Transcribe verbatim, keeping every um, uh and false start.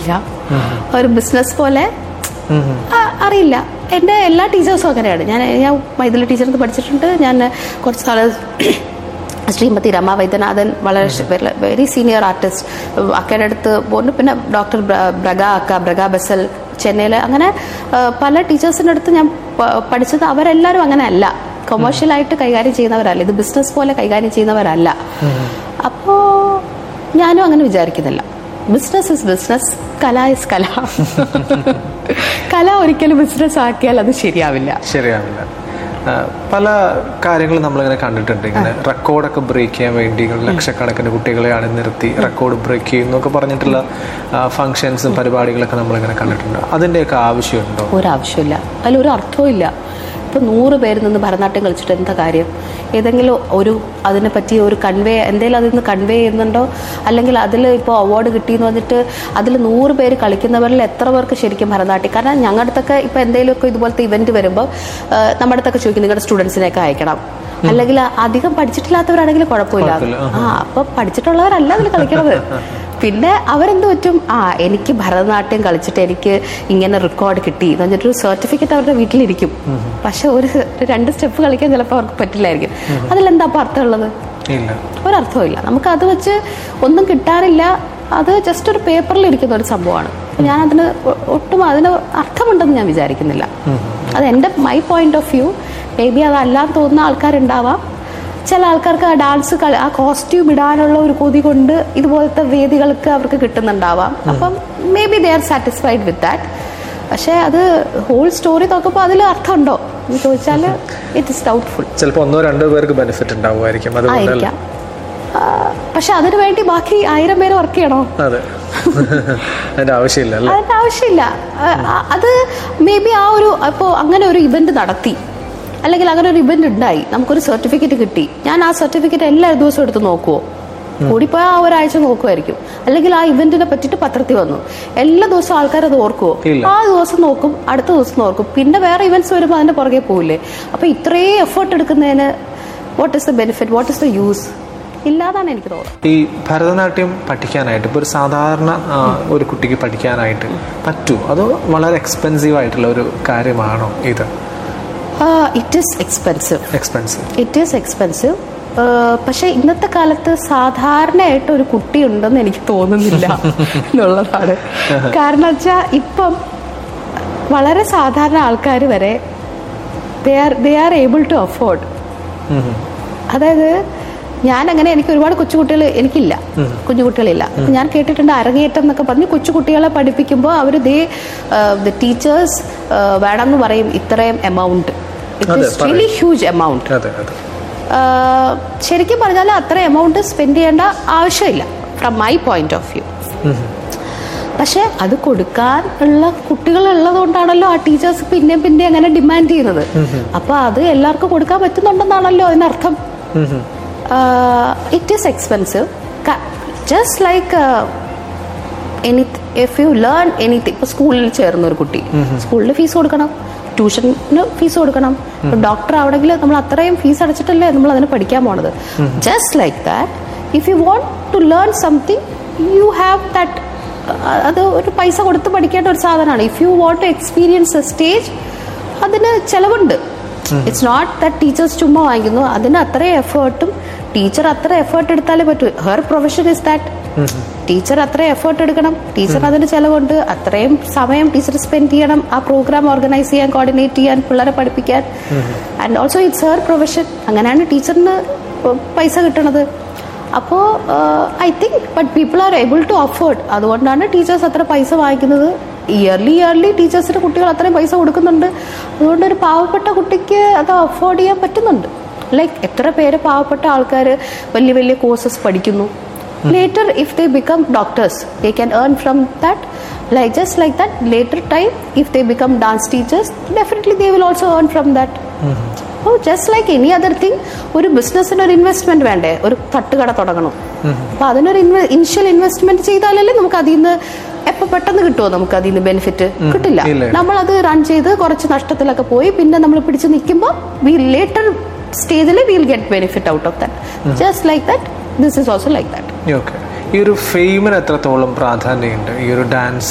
അറിയില്ല, ഒരു ബിസിനസ് പോലെ അറിയില്ല. എൻ്റെ എല്ലാ ടീച്ചേഴ്സും അങ്ങനെയാണ്. ഞാൻ ഞാൻ മൈഥിലി ടീച്ചറിന് പഠിച്ചിട്ടുണ്ട്. ഞാൻ കുറച്ച് നാൾ ശ്രീമതി രമ വൈദ്യനാഥൻ, വളരെ വെരി സീനിയർ ആർട്ടിസ്റ്റ്, അക്കയുടെ അടുത്ത് പോകുന്നു. പിന്നെ ഡോക്ടർ ബ്രഗ അക്ക, ബ്രഗ ബസൽ ചെന്നൈയിൽ, അങ്ങനെ പല ടീച്ചേഴ്സിൻ്റെ അടുത്ത് ഞാൻ പഠിച്ചത്. അവരെല്ലാവരും അങ്ങനെ അല്ല, കൊമേഴ്ഷ്യലായിട്ട് കൈകാര്യം ചെയ്യുന്നവരല്ല, ഇത് ബിസിനസ് പോലെ കൈകാര്യം ചെയ്യുന്നവരല്ല. അപ്പോൾ ഞാനും അങ്ങനെ വിചാരിക്കുന്നില്ല. ബിസിനസ് ഇസ് ബിസിനസ്, കല ഇസ് കല. കല ഒരിക്കലും ബിസിനസ് ആക്കിയാൽ അത് ശരിയാവില്ല ശരിയാവില്ല പല കാര്യങ്ങളും നമ്മളിങ്ങനെ കണ്ടിട്ടുണ്ട്. ഇങ്ങനെ റെക്കോർഡൊക്കെ ബ്രേക്ക് ചെയ്യാൻ വേണ്ടി ലക്ഷക്കണക്കിന് കുട്ടികളെ അണിനിർത്തി റെക്കോർഡ് ബ്രേക്ക് ചെയ്യുന്നൊക്കെ പറഞ്ഞിട്ടുള്ള ഫങ്ഷൻസും പരിപാടികളൊക്കെ നമ്മളിങ്ങനെ കണ്ടിട്ടുണ്ട്. അതിൻ്റെയൊക്കെ ആവശ്യമുണ്ടോ? ഒരാവശ്യമില്ല, അതിലൊരു അർത്ഥവും ഇല്ല. ഇപ്പോൾ നൂറ് പേര് നിന്ന് ഭരതനാട്യം കളിച്ചിട്ട് എന്താ കാര്യം? ഏതെങ്കിലും ഒരു അതിനെ പറ്റി ഒരു കൺവേ എന്തെങ്കിലും അതിൽ നിന്ന് കൺവേ ചെയ്യുന്നുണ്ടോ? അല്ലെങ്കിൽ അതിൽ ഇപ്പോൾ അവാർഡ് കിട്ടിയെന്ന് പറഞ്ഞിട്ട് അതിൽ നൂറ് പേര് കളിക്കുന്നവരിൽ എത്ര പേർക്ക് ശരിക്കും ഭരതനാട്യം? കാരണം ഞങ്ങളുടെ അടുത്തൊക്കെ ഇപ്പോൾ എന്തെങ്കിലുമൊക്കെ ഇതുപോലത്തെ ഇവന്റ് വരുമ്പോൾ നമ്മുടെ അടുത്തൊക്കെ ചോദിക്കും നിങ്ങളുടെ സ്റ്റുഡൻസിനെയൊക്കെ അയക്കണം, അല്ലെങ്കിൽ അധികം പഠിച്ചിട്ടില്ലാത്തവരാണെങ്കിൽ കുഴപ്പമില്ല. ആ അപ്പൊ പഠിച്ചിട്ടുള്ളവരല്ല അതിൽ കളിക്കണത്. പിന്നെ അവരെന്ത് പറ്റും, ആ എനിക്ക് ഭരതനാട്യം കളിച്ചിട്ട് എനിക്ക് ഇങ്ങനെ റെക്കോർഡ് കിട്ടി എന്ന് പറഞ്ഞിട്ടൊരു സർട്ടിഫിക്കറ്റ് അവരുടെ വീട്ടിലിരിക്കും. പക്ഷെ ഒരു രണ്ട് സ്റ്റെപ്പ് കളിക്കാൻ ചിലപ്പോൾ അവർക്ക് പറ്റില്ലായിരിക്കും. അതിലെന്താ അപ്പം അർത്ഥമുള്ളത്? ഒരർത്ഥവും ഇല്ല. നമുക്ക് അത് വെച്ച് ഒന്നും കിട്ടാനില്ല. അത് ജസ്റ്റ് ഒരു പേപ്പറിൽ ഇരിക്കുന്ന ഒരു സംഭവമാണ്. ഞാൻ അതിന് ഒട്ടും അതിന് അർത്ഥമുണ്ടെന്ന് ഞാൻ വിചാരിക്കുന്നില്ല. അത് എൻ്റെ my point of view. May be അതല്ലാന്ന് തോന്നുന്ന ആൾക്കാരുണ്ടാവാം. ചില ആൾക്കാർക്ക് ആ ഡാൻസ് കളി ആ കോസ്റ്റ്യൂം ഇടാനുള്ള ഒരു കൊതി കൊണ്ട് ഇതുപോലത്തെ വേദികൾക്ക് അവർക്ക് കിട്ടുന്നുണ്ടാവാം. അപ്പം may be they are satisfied with that. പക്ഷെ അത് ഹോൾ സ്റ്റോറി നോക്കുമ്പോൾ അതിൽ അർത്ഥമുണ്ടോ എന്ന് ചോദിച്ചാൽ ഇറ്റ് ഇസ് ഡൗട്ട്ഫുൾ. ചിലപ്പോൾ ഒന്നോ രണ്ടോ പേർക്ക് ബെനിഫിറ്റ് ഉണ്ടാവുമായിരിക്കും. ആയിരിക്കാം. പക്ഷെ അതിനു വേണ്ടി ബാക്കി ആയിരം പേര് വർക്ക് ചെയ്യണോ? അതിന്റെ ആവശ്യമില്ല. അതിന്റെ ആവശ്യമില്ല. അത് മേ ബി ആ ഒരു ഇപ്പോൾ അങ്ങനെ ഒരു ഇവന്റ് നടത്തി, അല്ലെങ്കിൽ അങ്ങനെ ഒരു ഇവന്റ് ഉണ്ടായി, നമുക്കൊരു സർട്ടിഫിക്കറ്റ് കിട്ടി. ഞാൻ ആ സർട്ടിഫിക്കറ്റ് എല്ലാ ദിവസവും എടുത്ത് നോക്കുവോ? കൂടിപ്പോയാൽ ആ ഒരാഴ്ച നോക്കുമായിരിക്കും. അല്ലെങ്കിൽ ആ ഇവന്റിനെ പറ്റിയിട്ട് പത്രത്തിൽ വന്നു, എല്ലാ ദിവസവും ആൾക്കാർ അത് ഓർക്കുവോ? ആ ദിവസം നോക്കും, അടുത്ത ദിവസം നോക്കും, പിന്നെ വേറെ ഇവന്റ്സ് വരുമ്പോൾ അതിന്റെ പുറകെ പോവില്ലേ? അപ്പൊ ഇത്രയും എഫേർട്ട് എടുക്കുന്നതിന് what is the benefit, what is the use? ഇല്ലാതാണ് എനിക്ക് തോന്നുന്നത്. ഈ ഭരതനാട്യം പഠിക്കാനായിട്ട് ഇപ്പോൾ ഒരു സാധാരണ ഒരു കുട്ടിക്ക് പഠിക്കാനായിട്ട് പറ്റൂ, അതോ വളരെ എക്സ്പെൻസീവ് ആയിട്ടുള്ള ഒരു കാര്യമാണോ ഇത്? It is expensive. Expensive it is expensive. പക്ഷെ ഇന്നത്തെ കാലത്ത് സാധാരണയായിട്ട് ഒരു കുട്ടി ഉണ്ടെന്ന് എനിക്ക് തോന്നുന്നില്ല എന്നുള്ളതാണ്. കാരണം വെച്ചാൽ ഇപ്പം വളരെ സാധാരണ ആൾക്കാർ വരെ they are they are able to afford. അതായത് ഞാൻ അങ്ങനെ എനിക്ക് ഒരുപാട് കൊച്ചുകുട്ടികൾ എനിക്കില്ല, കുഞ്ഞുകുട്ടികളില്ല. ഞാൻ കേട്ടിട്ടുണ്ട് അരങ്ങേറ്റം എന്നൊക്കെ പറഞ്ഞ് കൊച്ചുകുട്ടികളെ പഠിപ്പിക്കുമ്പോൾ അവർ ദേ ദ ടീച്ചേഴ്സ് വേണമെന്ന് പറയും ഇത്രയും amount. It is really huge amount. ശരിക്കും പറഞ്ഞാൽ അത്ര എമൗണ്ട് സ്പെൻഡ് ചെയ്യേണ്ട ആവശ്യമില്ല from my point of view. പക്ഷെ അത് കൊടുക്കാൻ ഉള്ള കുട്ടികൾ ഉള്ളത് കൊണ്ടാണല്ലോ ആ ടീച്ചേഴ്സ് പിന്നെ പിന്നെ അങ്ങനെ ഡിമാൻഡ് ചെയ്യുന്നത്. അപ്പൊ അത് എല്ലാവർക്കും കൊടുക്കാൻ പറ്റുന്നുണ്ടെന്നാണല്ലോ അതിനർത്ഥം. It is expensive. Just like any if you learn anything. ഇപ്പൊ സ്കൂളിൽ ചേർന്ന ഒരു കുട്ടി സ്കൂളിൽ ഫീസ് കൊടുക്കണം, ട്യൂഷന് ഫീസ് കൊടുക്കണം. ഡോക്ടർ ആവണമെങ്കിൽ നമ്മൾ അത്രയും ഫീസ് അടച്ചിട്ടല്ലേ നമ്മൾ അതിന് പഠിക്കാൻ പോണത്. Just like that if you want to learn something you have that. അത് ഒരു പൈസ കൊടുത്ത് പഠിക്കേണ്ട ഒരു സാധനമാണ്. If you want to experience A stage അതിന് ചെലവുണ്ട്. ഇറ്റ്സ് നോട്ട് ദാറ്റ് ടീച്ചേഴ്സ് ചുമ്മാ വാങ്ങിക്കുന്നു. അതിന് അത്രയും എഫേർട്ടും ടീച്ചർ അത്ര എഫേർട്ട് എടുത്താലേ പറ്റൂ. Her profession is that. Teacher അത്രയും എഫേർട്ട് എടുക്കണം, ടീച്ചർ അതിന് ചിലവുണ്ട്, അത്രയും സമയം ടീച്ചർ സ്പെൻഡ് ചെയ്യണം ആ പ്രോഗ്രാം ഓർഗനൈസ് ചെയ്യാൻ, കോർഡിനേറ്റ് ചെയ്യാൻ, പിള്ളേരെ പഠിപ്പിക്കാൻ. And also it's her profession. അങ്ങനെയാണ് ടീച്ചറിന് പൈസ കിട്ടണത്. അപ്പോൾ I think but people are able to afford. അതുകൊണ്ടാണ് ടീച്ചേഴ്സ് അത്ര പൈസ വാങ്ങിക്കുന്നത്. ഇയർലി ഇയർലി ടീച്ചേഴ്സിന് കുട്ടികൾ അത്രയും പൈസ കൊടുക്കുന്നുണ്ട്. അതുകൊണ്ട് ഒരു പാവപ്പെട്ട കുട്ടിക്ക് അത് അഫോർഡ് ചെയ്യാൻ പറ്റുന്നുണ്ട്. ലൈക്ക് എത്ര പേര് പാവപ്പെട്ട ആൾക്കാർ വലിയ വലിയ കോഴ്സസ് പഠിക്കുന്നു. Later if they become doctors they can earn from that, like just like that. Later time if they become dance teachers definitely they will also earn from that. mm-hmm. Oh, just like any other thing, ഒരു ബിസിനസ്സിന് ഒരു investment വേണ്ടേ? ഒരു തട്ടുകട തുടങ്ങണം. അപ്പൊ അതിനൊരു initial investment ചെയ്താലല്ലേ നമുക്ക് അതിൽ നിന്ന് എപ്പോൾ പെട്ടെന്ന് കിട്ടുമോ? നമുക്ക് അതിൽ നിന്ന് ബെനിഫിറ്റ് കിട്ടില്ല. നമ്മൾ അത് റൺ ചെയ്ത് കുറച്ച് നഷ്ടത്തിലൊക്കെ പോയി പിന്നെ നമ്മൾ പിടിച്ച് നിൽക്കുമ്പോൾ വി ലേറ്റർ സ്റ്റേജിൽ will get benefit out of that. Just like that this is also like that. Okay. ഈ ഒരു ഫെയിമിന് എത്രത്തോളം പ്രാധാന്യമുണ്ട് ഈ ഒരു ഡാൻസ്